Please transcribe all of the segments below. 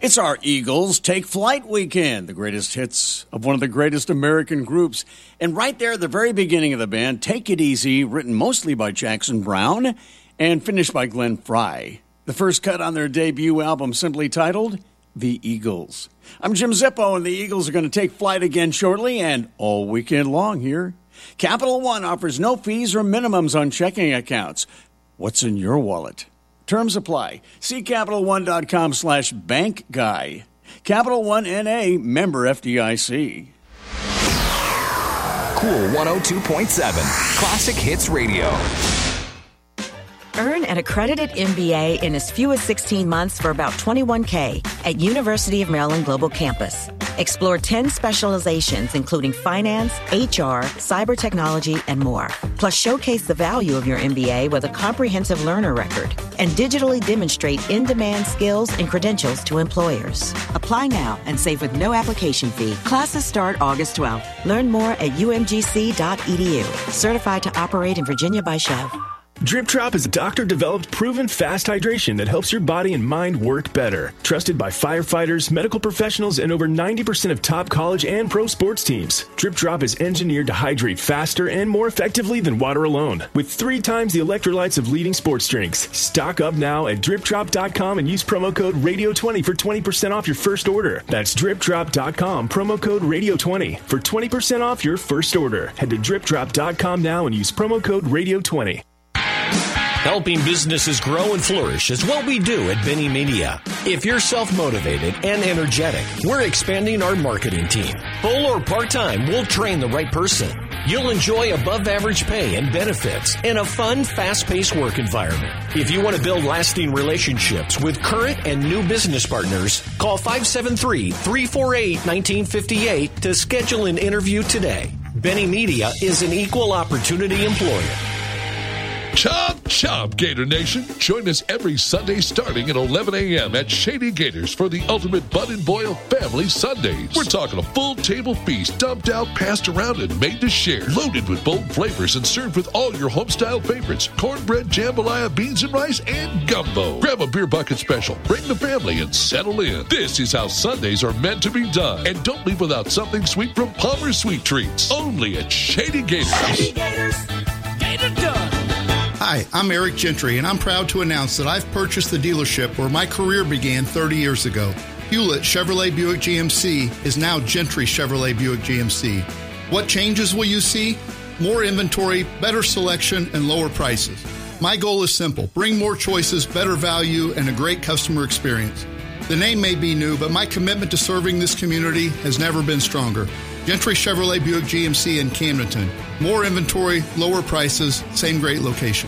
It's our Eagles Take Flight weekend, the greatest hits of one of the greatest American groups. And right there at the very beginning of the band, Take It Easy, written mostly by Jackson Browne and finished by Glenn Frey. The first cut on their debut album simply titled The Eagles. I'm Jim Zippo, and the Eagles are going to take flight again shortly and all weekend long here. Capital One offers no fees or minimums on checking accounts. What's in your wallet? Terms apply. See CapitalOne.com/bankguy. Capital One N.A., member FDIC. Cool 102.7, Classic Hits Radio. Earn an accredited MBA in as few as 16 months for about $21K at University of Maryland Global Campus. Explore 10 specializations, including finance, HR, cyber technology, and more. Plus, showcase the value of your MBA with a comprehensive learner record and digitally demonstrate in-demand skills and credentials to employers. Apply now and save with no application fee. Classes start August 12th. Learn more at umgc.edu. Certified to operate in Virginia by Chev. Drip Drop is a doctor-developed, proven fast hydration that helps your body and mind work better. Trusted by firefighters, medical professionals, and over 90% of top college and pro sports teams. Drip Drop is engineered to hydrate faster and more effectively than water alone, with 3 times the electrolytes of leading sports drinks. Stock up now at DripDrop.com and use promo code Radio20 for 20% off your first order. That's DripDrop.com, promo code Radio20 for 20% off your first order. Head to DripDrop.com now and use promo code Radio20. Helping businesses grow and flourish is what we do at Benny Media. If you're self-motivated and energetic, we're expanding our marketing team. Full or part-time, we'll train the right person. You'll enjoy above-average pay and benefits and a fun, fast-paced work environment. If you want to build lasting relationships with current and new business partners, call 573-348-1958 to schedule an interview today. Benny Media is an equal opportunity employer. Chop, chop, Gator Nation. Join us every Sunday starting at 11 a.m. at Shady Gators for the ultimate Bud and Boyle Family Sundays. We're talking a full table feast, dumped out, passed around, and made to share. Loaded with bold flavors and served with all your home-style favorites. Cornbread, jambalaya, beans and rice, and gumbo. Grab a beer bucket special, bring the family, and settle in. This is how Sundays are meant to be done. And don't leave without something sweet from Palmer's Sweet Treats. Only at Shady Gators. Shady Gators. Gator done. Hi, I'm Eric Gentry, and I'm proud to announce that I've purchased the dealership where my career began 30 years ago. Hewlett Chevrolet Buick GMC is now Gentry Chevrolet Buick GMC. What changes will you see? More inventory, better selection, and lower prices. My goal is simple. Bring more choices, better value, and a great customer experience. The name may be new, but my commitment to serving this community has never been stronger. Gentry Chevrolet Buick GMC in Camdenton. More inventory, lower prices, same great location.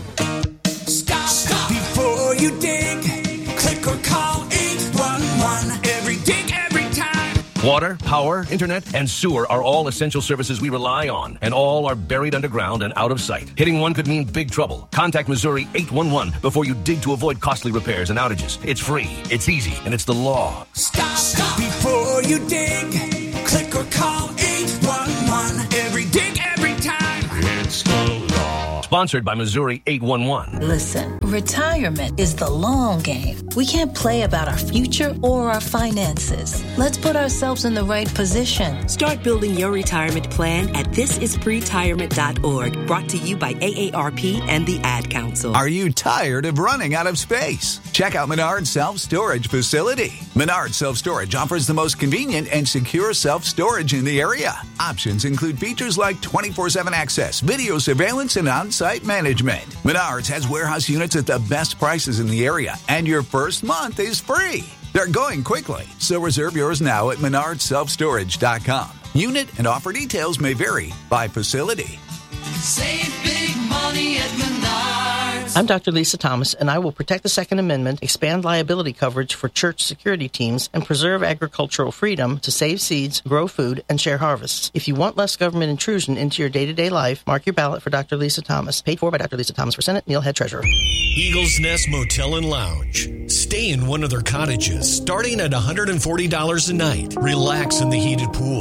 Stop before you dig. Click or call 811. Every dig, every time. Water, power, internet, and sewer are all essential services we rely on, and all are buried underground and out of sight. Hitting one could mean big trouble. Contact Missouri 811 before you dig to avoid costly repairs and outages. It's free, it's easy, and it's the law. Stop before you dig. Click or call 811. Every dig, every time. It's the law. Sponsored by Missouri 811. Listen, retirement is the long game. We can't play about our future or our finances. Let's put ourselves in the right position. Start building your retirement plan at thisispretirement.org. Brought to you by AARP and the Ad Council. Are you tired of running out of space? Check out Menard Self-Storage Facility. Menard Self-Storage offers the most convenient and secure self-storage in the area. Options include features like 24/7 access, video surveillance, and on-site management. Menards has warehouse units at the best prices in the area, and your first month is free. They're going quickly, so reserve yours now at menardselfstorage.com. Unit and offer details may vary by facility. Save big money at Menards. I'm Dr. Lisa Thomas, and I will protect the Second Amendment, expand liability coverage for church security teams, and preserve agricultural freedom to save seeds, grow food, and share harvests. If you want less government intrusion into your day-to-day life, mark your ballot for Dr. Lisa Thomas. Paid for by Dr. Lisa Thomas for Senate, Neil Head Treasurer. Eagles Nest Motel and Lounge. Stay in one of their cottages, starting at $140 a night. Relax in the heated pool.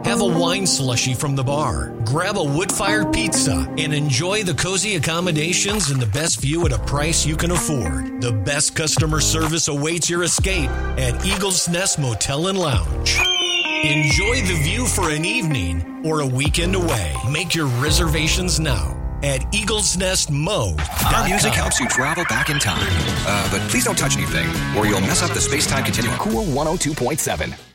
Have a wine slushie from the bar. Grab a wood-fired pizza and enjoy the cozy accommodations and the best view at a price you can afford. The best customer service awaits your escape at Eagle's Nest Motel and Lounge. Enjoy the view for an evening or a weekend away. Make your reservations now at eaglesnestmo.com. Our music helps you travel back in time. But please don't touch anything or you'll mess up the space-time continuum. Cool 102.7.